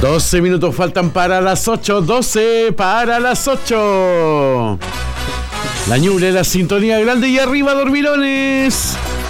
12 minutos faltan para las 8, 12 para las 8. La Ñuble, la sintonía grande y arriba, dormilones.